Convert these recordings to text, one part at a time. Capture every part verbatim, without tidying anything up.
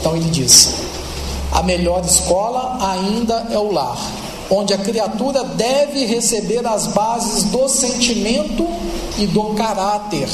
Então ele diz: a melhor escola ainda é o lar, onde a criatura deve receber as bases do sentimento e do caráter.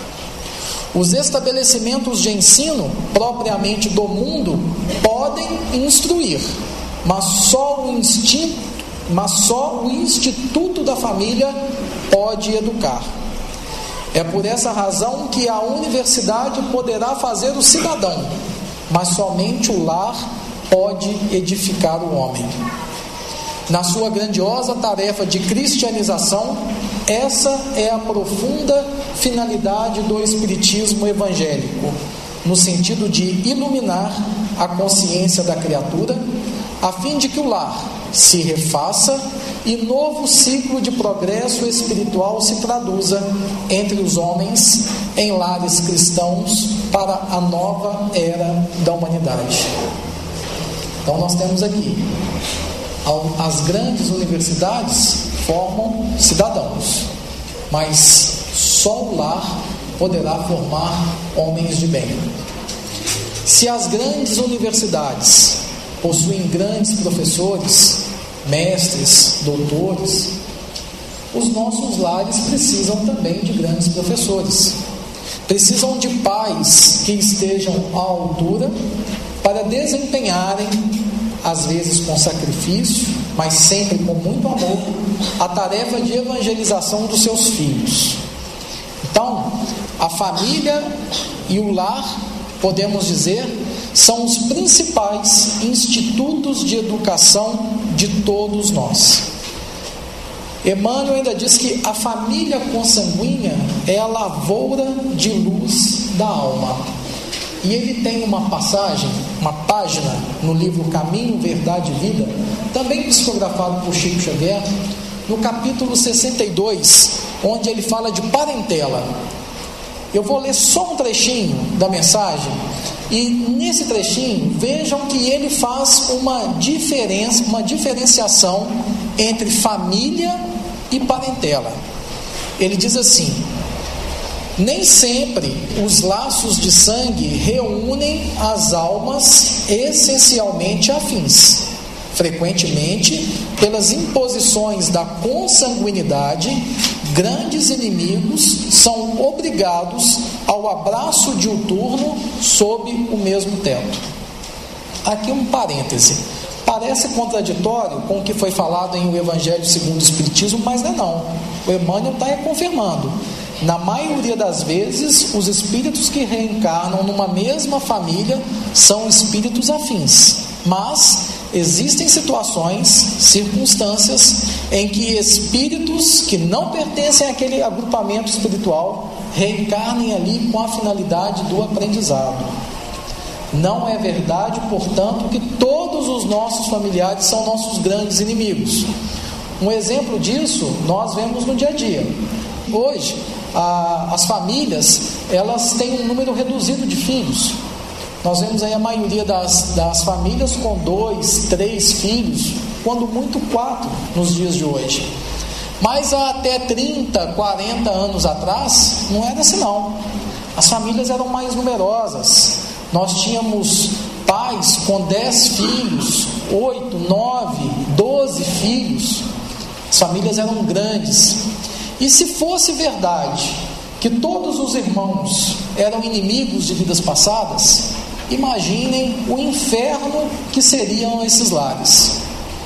Os estabelecimentos de ensino, propriamente do mundo, podem instruir, mas só o instinto, mas só o instituto da família pode educar. É por essa razão que a universidade poderá fazer o cidadão, mas somente o lar pode edificar o homem. Na sua grandiosa tarefa de cristianização, essa é a profunda finalidade do espiritismo evangélico, no sentido de iluminar a consciência da criatura, a fim de que o lar se refaça e novo ciclo de progresso espiritual se traduza entre os homens em lares cristãos para a nova era da humanidade. Então nós temos aqui, as grandes universidades formam cidadãos, mas só o lar poderá formar homens de bem. Se as grandes universidades possuem grandes professores, mestres, doutores, os nossos lares precisam também de grandes professores. Precisam de pais que estejam à altura para desempenharem, às vezes com sacrifício, mas sempre com muito amor, a tarefa de evangelização dos seus filhos. Então, a família e o lar, podemos dizer, são os principais institutos de educação de todos nós. Emmanuel ainda diz que a família consanguínea é a lavoura de luz da alma. E ele tem uma passagem, uma página no livro Caminho, Verdade e Vida, também psicografado por Chico Xavier, no capítulo sessenta e dois, onde ele fala de parentela. Eu vou ler só um trechinho da mensagem, e nesse trechinho vejam que ele faz uma diferença, uma diferenciação entre família e parentela. Ele diz assim: nem sempre os laços de sangue reúnem as almas essencialmente afins. Frequentemente, pelas imposições da consanguinidade, grandes inimigos são obrigados ao abraço diuturno sob o mesmo teto. Aqui um parêntese. Parece contraditório com o que foi falado em O Evangelho segundo o Espiritismo, mas não é não. O Emmanuel está confirmando. Na maioria das vezes, os espíritos que reencarnam numa mesma família são espíritos afins. Mas existem situações, circunstâncias, em que espíritos que não pertencem àquele agrupamento espiritual reencarnem ali com a finalidade do aprendizado. Não é verdade, portanto, que todos os nossos familiares são nossos grandes inimigos. Um exemplo disso nós vemos no dia a dia. Hoje, a, as famílias, elas têm um número reduzido de filhos. Nós vemos aí a maioria das, das famílias com dois, três filhos, quando muito quatro nos dias de hoje. Mas há até trinta, quarenta anos atrás, não era assim não. As famílias eram mais numerosas. Nós tínhamos pais com dez filhos, oito, nove, doze filhos. As famílias eram grandes. E se fosse verdade que todos os irmãos eram inimigos de vidas passadas, imaginem o inferno que seriam esses lares.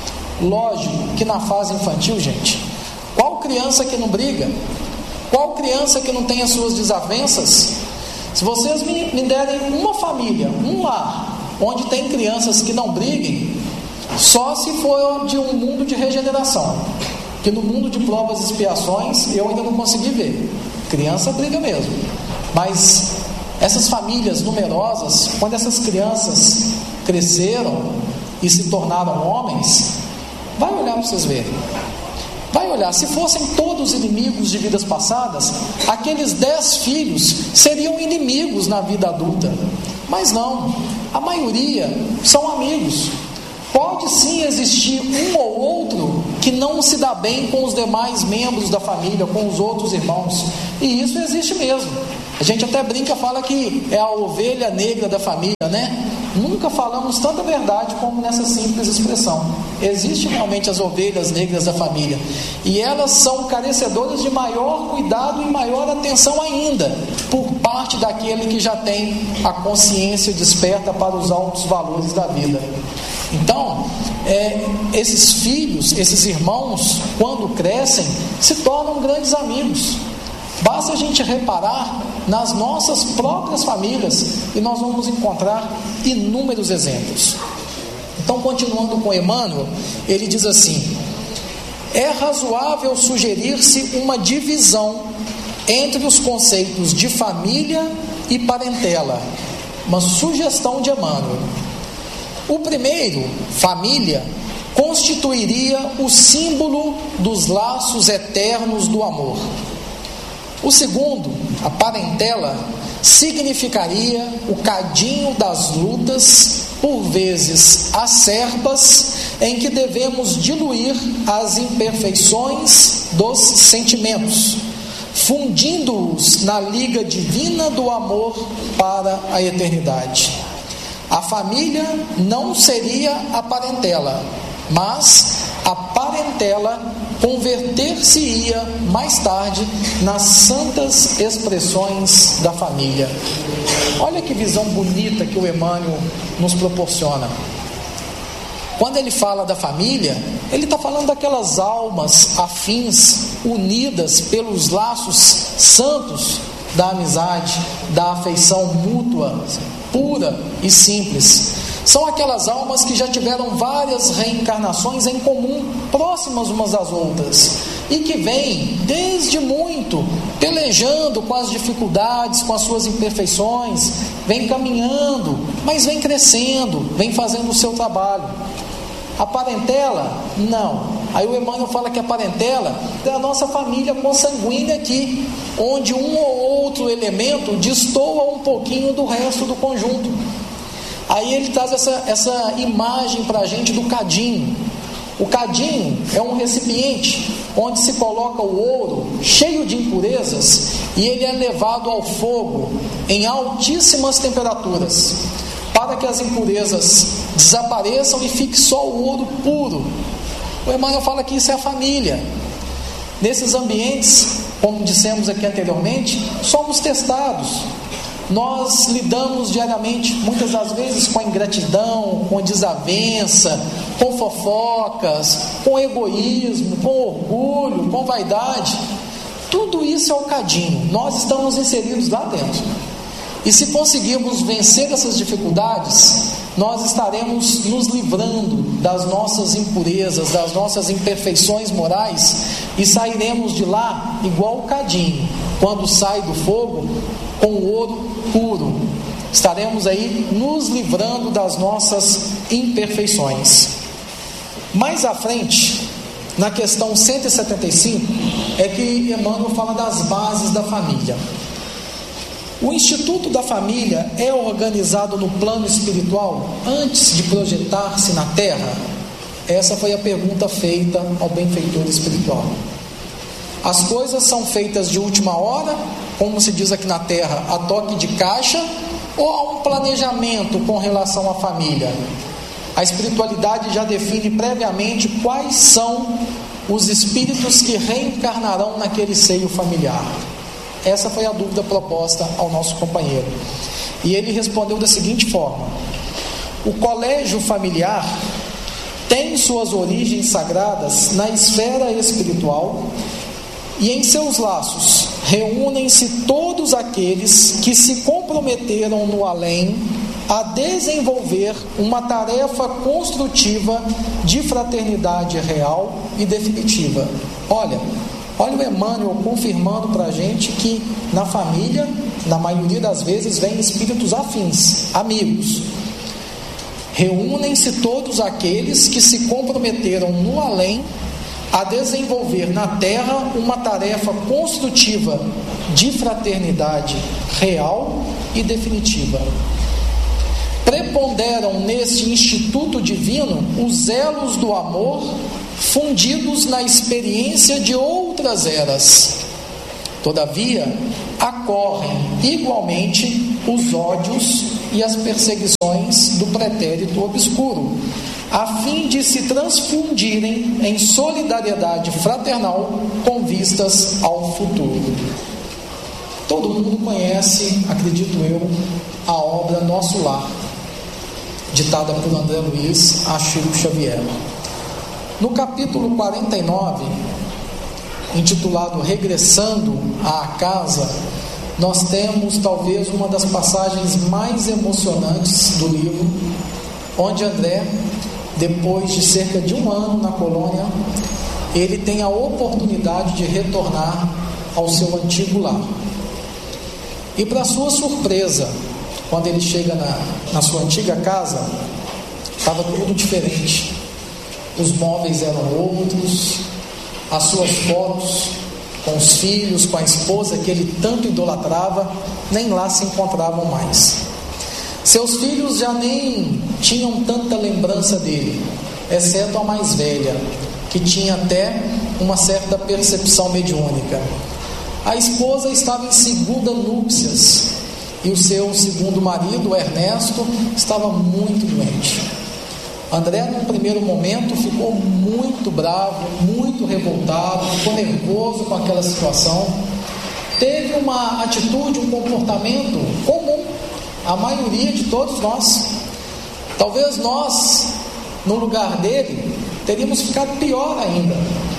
Lógico que na fase infantil, gente, qual criança que não briga? Qual criança que não tem as suas desavenças? Se vocês me, me derem uma família, um lar, onde tem crianças que não briguem, só se for de um mundo de regeneração, que no mundo de provas e expiações eu ainda não consegui ver. Criança briga mesmo. Mas essas famílias numerosas, quando essas crianças cresceram e se tornaram homens, vai olhar para vocês verem. Vai olhar, se fossem todos inimigos de vidas passadas, aqueles dez filhos seriam inimigos na vida adulta. Mas não, a maioria são amigos. Pode sim existir um ou outro que não se dá bem com os demais membros da família, com os outros irmãos. E isso existe mesmo. A gente até brinca, fala que é a ovelha negra da família, né? nunca falamos tanta verdade como nessa simples expressão. Existem realmente as ovelhas negras da família, e elas são carecedoras de maior cuidado e maior atenção ainda, por parte daquele que já tem a consciência desperta para os altos valores da vida. Então, é, esses filhos, esses irmãos, quando crescem, se tornam grandes amigos. Basta a gente reparar nas nossas próprias famílias e nós vamos encontrar inúmeros exemplos. Então, continuando com Emmanuel, ele diz assim: é razoável sugerir-se uma divisão entre os conceitos de família e parentela. Uma sugestão de Emmanuel. O primeiro, família, constituiria o símbolo dos laços eternos do amor. O segundo, a parentela, significaria o cadinho das lutas, por vezes acerbas, em que devemos diluir as imperfeições dos sentimentos, fundindo-os na liga divina do amor para a eternidade. A família não seria a parentela, mas a parentela converter-se-ia mais tarde nas santas expressões da família. Olha que visão bonita que o Emmanuel nos proporciona. Quando ele fala da família, ele está falando daquelas almas afins, unidas pelos laços santos da amizade, da afeição mútua, pura e simples. São aquelas almas que já tiveram várias reencarnações em comum, próximas umas das outras, e que vêm desde muito pelejando com as dificuldades, com as suas imperfeições, vem caminhando, mas vem crescendo, vem fazendo o seu trabalho. A parentela, não. Aí o Emmanuel fala que a parentela é a nossa família consanguínea aqui, onde um ou outro elemento destoa um pouquinho do resto do conjunto. Aí ele traz essa, essa imagem para a gente do cadinho. O cadinho é um recipiente onde se coloca o ouro cheio de impurezas e ele é levado ao fogo em altíssimas temperaturas, para que as impurezas desapareçam e fique só o ouro puro. O Emmanuel fala que isso é a família. Nesses ambientes, como dissemos aqui anteriormente, somos testados. Nós lidamos diariamente, muitas das vezes, com a ingratidão, com a desavença, com fofocas, com egoísmo, com orgulho, com vaidade. Tudo isso é o cadinho. Nós estamos inseridos lá dentro. E se conseguirmos vencer essas dificuldades, nós estaremos nos livrando das nossas impurezas, das nossas imperfeições morais, e sairemos de lá igual o cadinho, quando sai do fogo, com o ouro puro. Estaremos aí nos livrando das nossas imperfeições. Mais à frente, na questão cento e setenta e cinco, é que Emmanuel fala das bases da família. O Instituto da Família é organizado no plano espiritual antes de projetar-se na Terra? Essa foi a pergunta feita ao benfeitor espiritual. As coisas são feitas de última hora, como se diz aqui na Terra, a toque de caixa, ou há um planejamento com relação à família? A espiritualidade já define previamente quais são os espíritos que reencarnarão naquele seio familiar. Essa foi a dúvida proposta ao nosso companheiro. E ele respondeu da seguinte forma: o colégio familiar tem suas origens sagradas na esfera espiritual, e em seus laços reúnem-se todos aqueles que se comprometeram no além a desenvolver uma tarefa construtiva de fraternidade real e definitiva. Olha, olha o Emmanuel confirmando para a gente que na família, na maioria das vezes, vem espíritos afins, amigos. Reúnem-se todos aqueles que se comprometeram no além a desenvolver na Terra uma tarefa construtiva de fraternidade real e definitiva. Preponderam neste instituto divino os elos do amor fundidos na experiência de outras eras. Todavia, ocorrem igualmente os ódios e as perseguições expressões do pretérito obscuro, a fim de se transfundirem em solidariedade fraternal com vistas ao futuro. Todo mundo conhece, acredito eu, a obra Nosso Lar, ditada por André Luiz a Chico Xavier. No capítulo quarenta e nove, intitulado Regressando à Casa, nós temos talvez uma das passagens mais emocionantes do livro, onde André, depois de cerca de um ano na colônia, ele tem a oportunidade de retornar ao seu antigo lar. E para sua surpresa, quando ele chega na, na sua antiga casa, estava tudo diferente. Os móveis eram outros, as suas fotos com os filhos, com a esposa que ele tanto idolatrava, nem lá se encontravam mais. Seus filhos já nem tinham tanta lembrança dele, exceto a mais velha, que tinha até uma certa percepção mediúnica. A esposa estava em segunda núpcias e o seu segundo marido, Ernesto, estava muito doente. André, num primeiro momento, ficou muito bravo, muito revoltado, ficou nervoso com aquela situação. Teve uma atitude, um comportamento comum à maioria de todos nós. Talvez nós, no lugar dele, teríamos ficado pior ainda.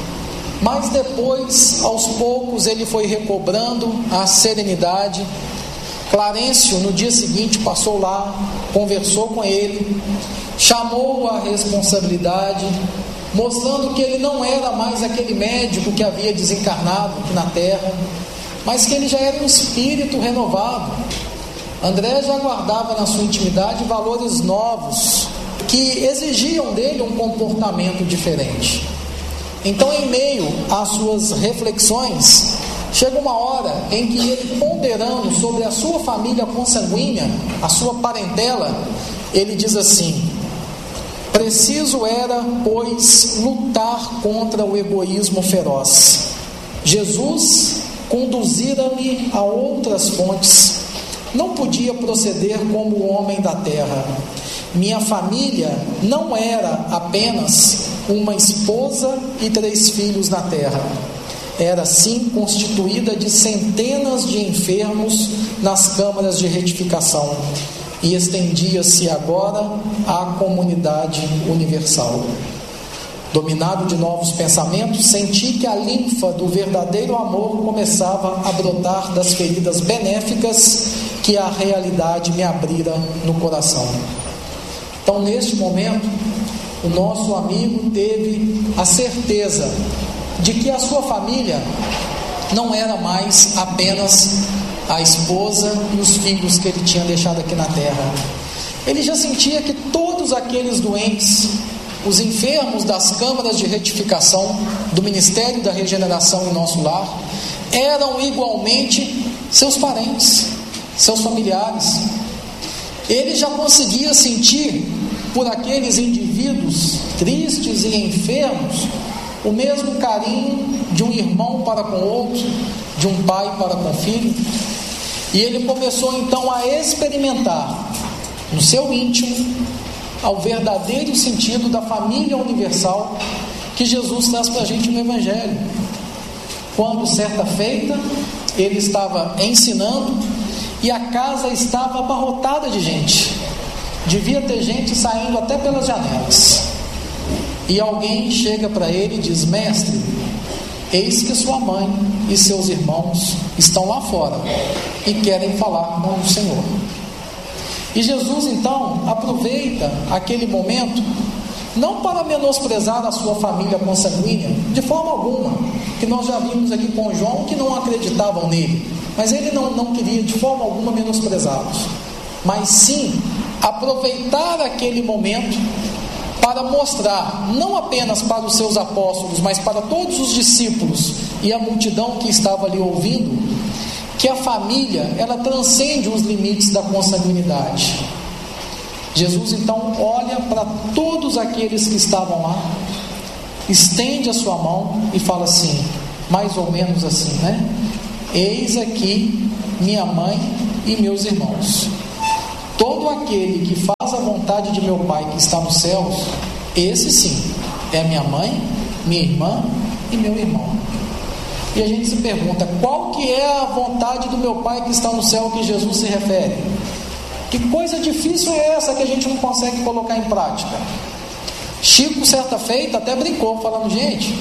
Mas depois, aos poucos, ele foi recobrando a serenidade. Clarencio, no dia seguinte, passou lá, conversou com ele, chamou-o à responsabilidade, mostrando que ele não era mais aquele médico que havia desencarnado aqui na Terra, mas que ele já era um espírito renovado. André já guardava na sua intimidade valores novos, que exigiam dele um comportamento diferente. Então, em meio às suas reflexões, chega uma hora em que ele, ponderando sobre a sua família consanguínea, a sua parentela, ele diz assim: preciso era, pois, lutar contra o egoísmo feroz. Jesus conduzira-me a outras fontes. Não podia proceder como o homem da terra. Minha família não era apenas uma esposa e três filhos na terra. Era sim constituída de centenas de enfermos nas câmaras de retificação, e estendia-se agora à comunidade universal. Dominado de novos pensamentos, senti que a linfa do verdadeiro amor começava a brotar das feridas benéficas que a realidade me abrira no coração. Então, neste momento, o nosso amigo teve a certeza de que a sua família não era mais apenas a esposa e os filhos que ele tinha deixado aqui na terra. Ele já sentia que todos aqueles doentes, os enfermos das câmaras de retificação do Ministério da Regeneração em Nosso Lar, eram igualmente seus parentes, seus familiares. Ele já conseguia sentir por aqueles indivíduos tristes e enfermos o mesmo carinho de um irmão para com outro, de um pai para com o filho. E ele começou então a experimentar no seu íntimo ao verdadeiro sentido da família universal que Jesus traz para a gente no Evangelho. Quando, certa feita, ele estava ensinando e a casa estava abarrotada de gente. Devia ter gente saindo até pelas janelas. E alguém chega para ele e diz: mestre, eis que sua mãe e seus irmãos estão lá fora e querem falar com o Senhor. E Jesus então aproveita aquele momento, não para menosprezar a sua família consanguínea, de forma alguma, que nós já vimos aqui com João que não acreditavam nele, mas ele não, não queria de forma alguma menosprezá-los, mas sim aproveitar aquele momento para mostrar, não apenas para os seus apóstolos, mas para todos os discípulos e a multidão que estava ali ouvindo, que a família, ela transcende os limites da consanguinidade. Jesus então olha para todos aqueles que estavam lá, estende a sua mão e fala assim, mais ou menos assim, né? Eis aqui minha mãe e meus irmãos. Todo aquele que faz a vontade de meu Pai que está nos céus, esse sim, é minha mãe, minha irmã e meu irmão. E a gente se pergunta, qual que é a vontade do meu Pai que está no céu que Jesus se refere? Que coisa difícil é essa que a gente não consegue colocar em prática? Chico, certa feita, até brincou, falando, gente,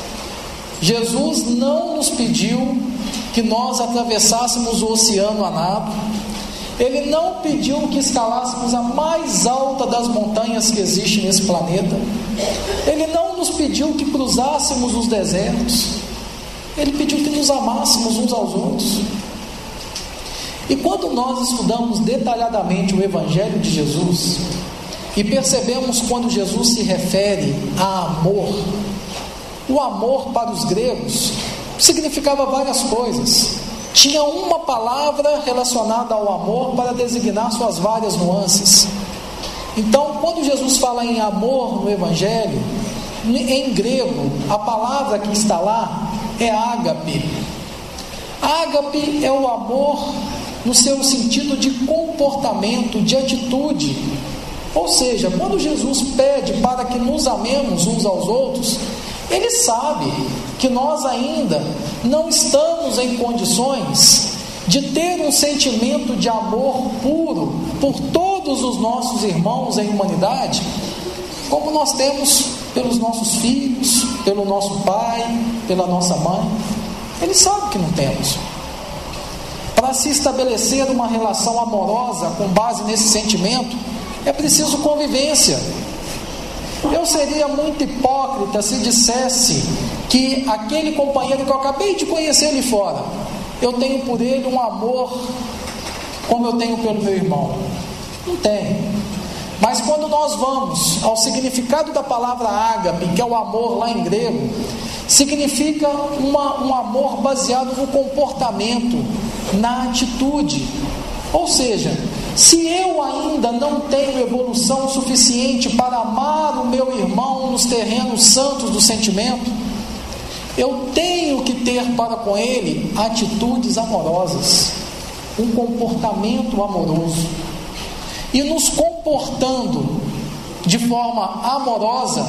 Jesus não nos pediu que nós atravessássemos o oceano a nado. Ele não pediu que escalássemos a mais alta das montanhas que existe nesse planeta. Ele não nos pediu que cruzássemos os desertos. Ele pediu que nos amássemos uns aos outros. E quando nós estudamos detalhadamente o Evangelho de Jesus e percebemos quando Jesus se refere a amor, o amor para os gregos significava várias coisas. Tinha uma palavra relacionada ao amor para designar suas várias nuances. Então, quando Jesus fala em amor no Evangelho, em grego, a palavra que está lá é ágape. Ágape é o amor no seu sentido de comportamento, de atitude. Ou seja, quando Jesus pede para que nos amemos uns aos outros, Ele sabe que nós ainda não estamos em condições de ter um sentimento de amor puro por todos os nossos irmãos em humanidade, como nós temos pelos nossos filhos, pelo nosso pai, pela nossa mãe. Ele sabe que não temos. Para se estabelecer uma relação amorosa com base nesse sentimento, é preciso convivência. Eu seria muito hipócrita se dissesse que aquele companheiro que eu acabei de conhecer ali fora, eu tenho por ele um amor como eu tenho pelo meu irmão. Não tenho. Mas quando nós vamos ao significado da palavra ágape, que é o amor lá em grego, significa uma, um amor baseado no comportamento, na atitude. Ou seja, se eu ainda não tenho evolução suficiente para amar o meu irmão nos terrenos santos do sentimento, eu tenho que ter para com ele atitudes amorosas, um comportamento amoroso. E nos comportando de forma amorosa,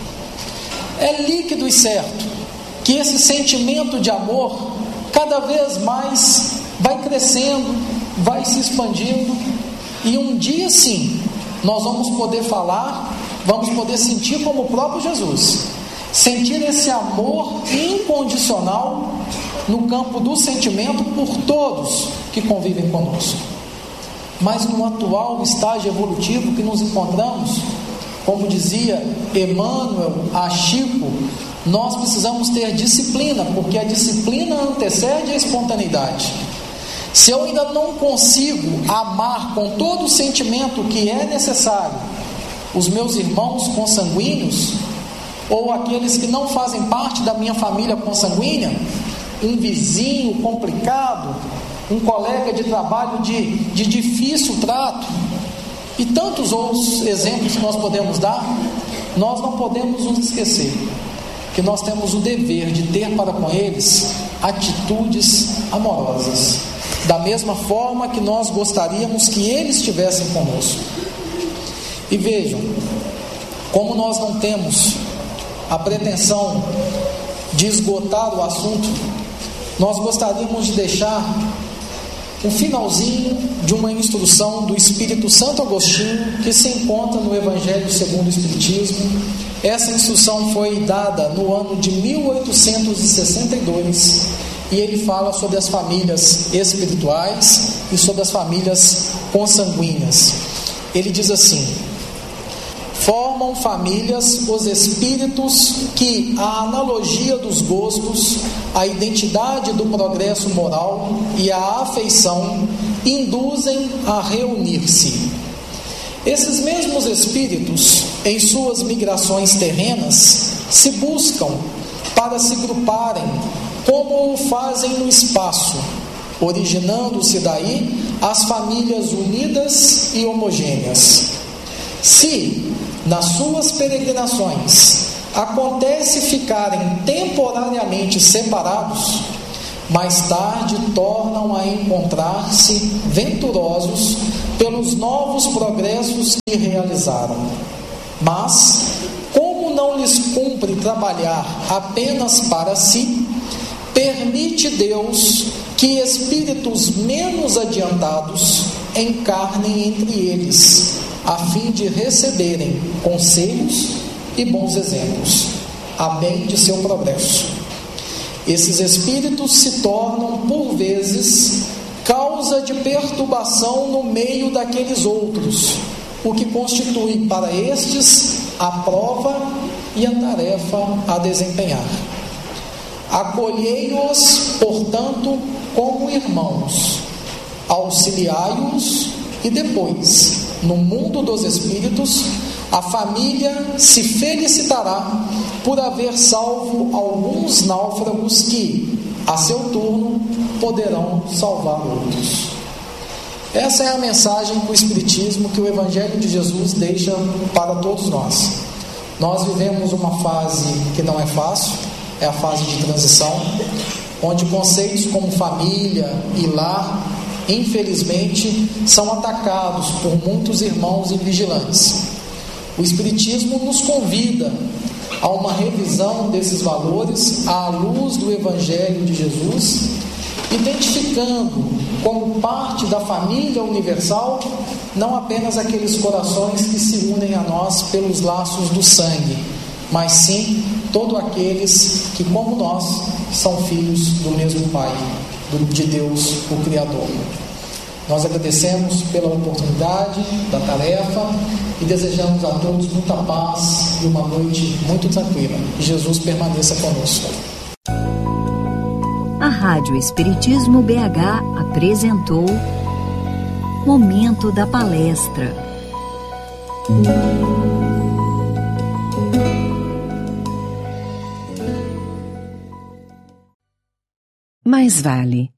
é líquido e certo que esse sentimento de amor cada vez mais vai crescendo, vai se expandindo, e um dia sim, nós vamos poder falar, vamos poder sentir como o próprio Jesus, sentir esse amor incondicional no campo do sentimento por todos que convivem conosco. Mas no atual estágio evolutivo que nos encontramos, como dizia Emmanuel a Chico, nós precisamos ter disciplina, porque a disciplina antecede a espontaneidade. Se eu ainda não consigo amar com todo o sentimento que é necessário os meus irmãos consanguíneos, ou aqueles que não fazem parte da minha família consanguínea, um vizinho complicado, um colega de trabalho de, de difícil trato, e tantos outros exemplos que nós podemos dar, nós não podemos nos esquecer que nós temos o dever de ter para com eles atitudes amorosas, da mesma forma que nós gostaríamos que eles estivessem conosco. E vejam, como nós não temos a pretensão de esgotar o assunto, nós gostaríamos de deixar um finalzinho de uma instrução do Espírito Santo Agostinho, que se encontra no Evangelho segundo o Espiritismo. Essa instrução foi dada no ano de mil oitocentos e sessenta e dois, e ele fala sobre as famílias espirituais e sobre as famílias consanguíneas. Ele diz assim: formam famílias os espíritos que a analogia dos gostos, a identidade do progresso moral e a afeição induzem a reunir-se. Esses mesmos espíritos, em suas migrações terrenas, se buscam para se gruparem como o fazem no espaço, originando-se daí as famílias unidas e homogêneas. Se, nas suas peregrinações, acontece ficarem temporariamente separados, mais tarde tornam a encontrar-se venturosos pelos novos progressos que realizaram. Mas, como não lhes cumpre trabalhar apenas para si, permite Deus que espíritos menos adiantados encarnem entre eles, a fim de receberem conselhos e bons exemplos, a bem de seu progresso. Esses espíritos se tornam, por vezes, causa de perturbação no meio daqueles outros, o que constitui para estes a prova e a tarefa a desempenhar. Acolhei-os, portanto, como irmãos, auxiliai-os e depois, no mundo dos espíritos, a família se felicitará por haver salvo alguns náufragos que, a seu turno, poderão salvar outros. Essa é a mensagem que o Espiritismo, que o Evangelho de Jesus deixa para todos nós. Nós vivemos uma fase que não é fácil, é a fase de transição, onde conceitos como família e lar, infelizmente, são atacados por muitos irmãos invigilantes. O Espiritismo nos convida a uma revisão desses valores à luz do Evangelho de Jesus, identificando como parte da família universal não apenas aqueles corações que se unem a nós pelos laços do sangue, mas sim todos aqueles que, como nós, são filhos do mesmo Pai, de Deus, o Criador. Nós agradecemos pela oportunidade da tarefa e desejamos a todos muita paz e uma noite muito tranquila. Que Jesus permaneça conosco. A Rádio Espiritismo B H apresentou Momento da Palestra. Mais vale.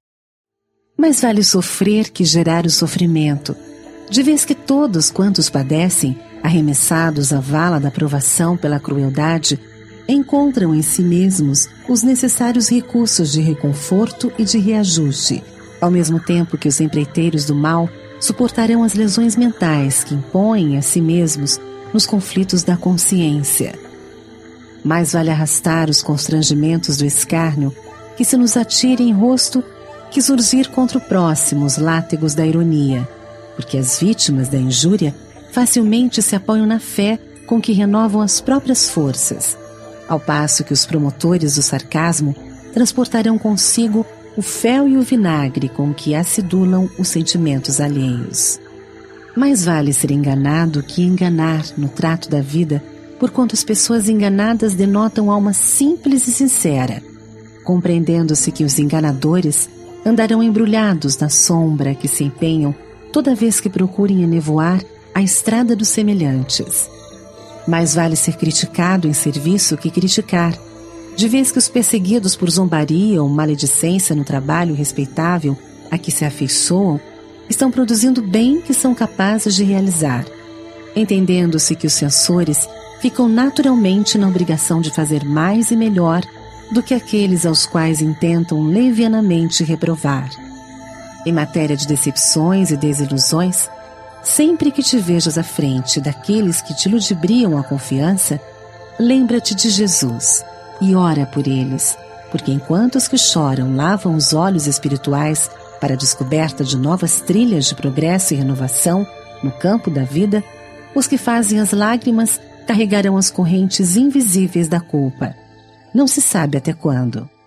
Mais vale sofrer que gerar o sofrimento, de vez que todos quantos padecem, arremessados à vala da provação pela crueldade, encontram em si mesmos os necessários recursos de reconforto e de reajuste, ao mesmo tempo que os empreiteiros do mal suportarão as lesões mentais que impõem a si mesmos nos conflitos da consciência. Mais vale arrastar os constrangimentos do escárnio que se nos atire em rosto que surgir contra o próximo os látigos da ironia, porque as vítimas da injúria facilmente se apoiam na fé com que renovam as próprias forças, ao passo que os promotores do sarcasmo transportarão consigo o fel e o vinagre com que acidulam os sentimentos alheios. Mais vale ser enganado que enganar no trato da vida, porquanto as pessoas enganadas denotam alma simples e sincera, compreendendo-se que os enganadores andarão embrulhados na sombra que se empenham toda vez que procurem enevoar a estrada dos semelhantes. Mais vale ser criticado em serviço que criticar, de vez que os perseguidos por zombaria ou maledicência no trabalho respeitável a que se afeiçoam estão produzindo bem que são capazes de realizar, entendendo-se que os censores ficam naturalmente na obrigação de fazer mais e melhor do que aqueles aos quais intentam levianamente reprovar. Em matéria de decepções e desilusões, sempre que te vejas à frente daqueles que te ludibriam a confiança, lembra-te de Jesus e ora por eles, porque enquanto os que choram lavam os olhos espirituais para a descoberta de novas trilhas de progresso e renovação no campo da vida, os que fazem as lágrimas carregarão as correntes invisíveis da culpa. Não se sabe até quando.